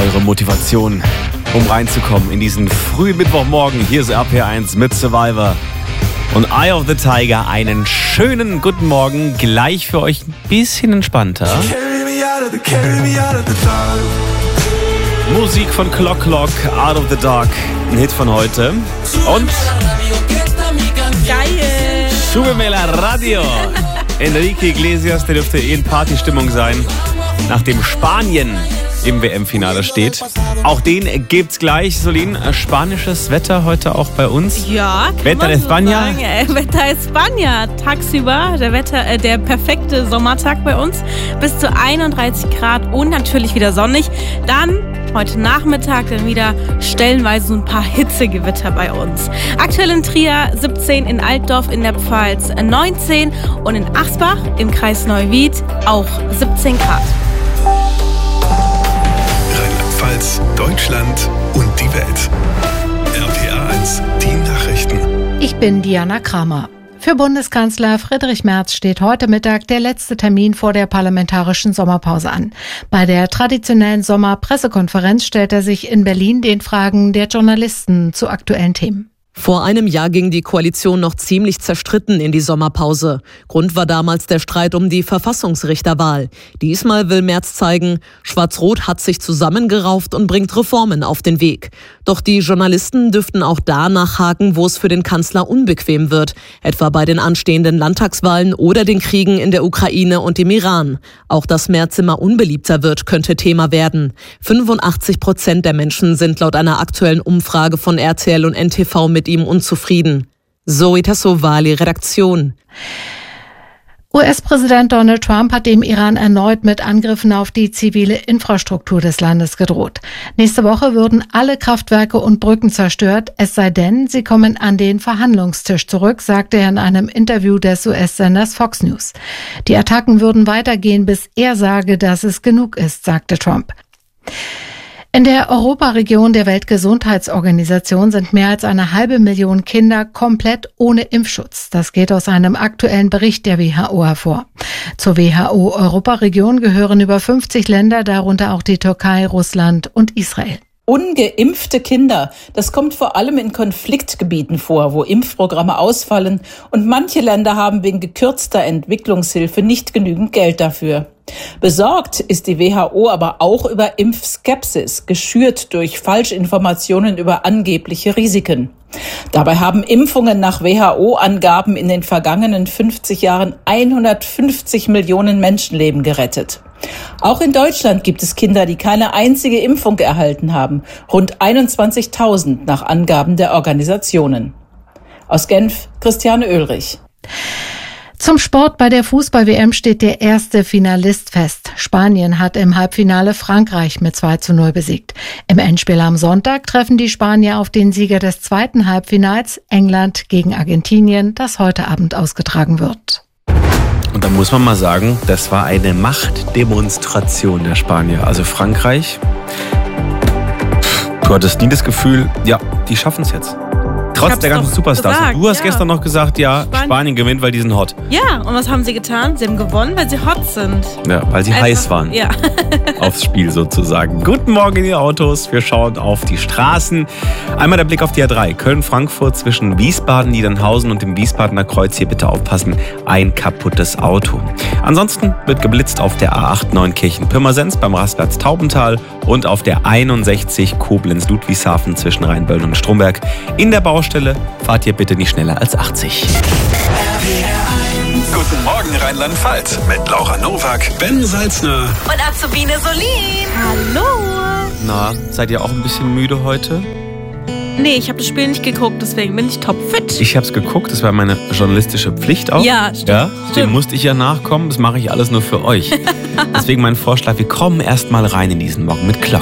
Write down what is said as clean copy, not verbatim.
eure Motivation, um reinzukommen in diesen frühen Mittwochmorgen. Hier ist RPR1 mit Survivor und Eye of the Tiger. Einen schönen guten Morgen, gleich für euch ein bisschen entspannter. Musik von Clock Clock, Out of the Dark, ein Hit von heute. Und geil! Súbemela Radio. Enrique Iglesias, der dürfte in Partystimmung sein, nachdem Spanien im WM-Finale steht. Auch den gibt's gleich, Solin. Spanisches Wetter heute auch bei uns. Ja, Wetter de España. Wetter España. Tagsüber der perfekte Sommertag bei uns. Bis zu 31 Grad und natürlich wieder sonnig. Dann heute Nachmittag dann wieder stellenweise so ein paar Hitzegewitter bei uns. Aktuell in Trier 17, in Altdorf in der Pfalz 19 und in Asbach im Kreis Neuwied auch 17 Grad. Rheinland-Pfalz, Deutschland und die Welt. RPR1, die Nachrichten. Ich bin Diana Kramer. Für Bundeskanzler Friedrich Merz steht heute Mittag der letzte Termin vor der parlamentarischen Sommerpause an. Bei der traditionellen Sommerpressekonferenz stellt er sich in Berlin den Fragen der Journalisten zu aktuellen Themen. Vor einem Jahr ging die Koalition noch ziemlich zerstritten in die Sommerpause. Grund war damals der Streit um die Verfassungsrichterwahl. Diesmal will Merz zeigen, Schwarz-Rot hat sich zusammengerauft und bringt Reformen auf den Weg. Doch die Journalisten dürften auch da nachhaken, wo es für den Kanzler unbequem wird, etwa bei den anstehenden Landtagswahlen oder den Kriegen in der Ukraine und dem Iran. Auch dass Merz immer unbeliebter wird, könnte Thema werden. 85% der Menschen sind laut einer aktuellen Umfrage von RTL und NTV mit ihm unzufrieden. Zoe Tassovali, Redaktion. US-Präsident Donald Trump hat dem Iran erneut mit Angriffen auf die zivile Infrastruktur des Landes gedroht. Nächste Woche würden alle Kraftwerke und Brücken zerstört, es sei denn, sie kommen an den Verhandlungstisch zurück, sagte er in einem Interview des US-Senders Fox News. Die Attacken würden weitergehen, bis er sage, dass es genug ist, sagte Trump. In der Europaregion der Weltgesundheitsorganisation sind mehr als 500.000 Kinder komplett ohne Impfschutz. Das geht aus einem aktuellen Bericht der WHO hervor. Zur WHO-Europaregion gehören über 50 Länder, darunter auch die Türkei, Russland und Israel. Ungeimpfte Kinder, das kommt vor allem in Konfliktgebieten vor, wo Impfprogramme ausfallen und manche Länder haben wegen gekürzter Entwicklungshilfe nicht genügend Geld dafür. Besorgt ist die WHO aber auch über Impfskepsis, geschürt durch Falschinformationen über angebliche Risiken. Dabei haben Impfungen nach WHO-Angaben in den vergangenen 50 Jahren 150 Millionen Menschenleben gerettet. Auch in Deutschland gibt es Kinder, die keine einzige Impfung erhalten haben. Rund 21.000 nach Angaben der Organisationen. Aus Genf, Christiane Oehlrich. Zum Sport: Bei der Fußball-WM steht der erste Finalist fest. Spanien hat im Halbfinale Frankreich mit 2:0 besiegt. Im Endspiel am Sonntag treffen die Spanier auf den Sieger des zweiten Halbfinals, England gegen Argentinien, das heute Abend ausgetragen wird. Und da muss man mal sagen, das war eine Machtdemonstration der Spanier. Also Frankreich, du hattest nie das Gefühl, ja, die schaffen es jetzt. Trotz der ganzen Superstars. Gesagt, du hast gestern noch gesagt, ja, Spanien gewinnt, weil die sind hot. Ja, und was haben sie getan? Sie haben gewonnen, weil sie hot sind. Ja, weil sie heiß waren. Ja. Aufs Spiel sozusagen. Guten Morgen in die Autos. Wir schauen auf die Straßen. Einmal der Blick auf die A3. Köln-Frankfurt zwischen Wiesbaden, Niedernhausen und dem Wiesbadener Kreuz. Hier bitte aufpassen. Ein kaputtes Auto. Ansonsten wird geblitzt auf der A8 Neunkirchen-Pirmasens beim Rastplatz Taubental und auf der 61 Koblenz-Ludwigshafen zwischen Rheinböllen und Stromberg. In der Baustelle fahrt ihr bitte nicht schneller als 80. Guten Morgen Rheinland-Pfalz mit Laura Nowak, Ben Salzner Und Azubine Solin. Hallo. Na, seid ihr auch ein bisschen müde heute? Nee, ich habe das Spiel nicht geguckt, deswegen bin ich topfit. Ich habe es geguckt, das war meine journalistische Pflicht auch. Ja, stimmt. Ja, dem musste ich ja nachkommen, das mache ich alles nur für euch. Deswegen mein Vorschlag, wir kommen erst mal rein in diesen Morgen mit Clock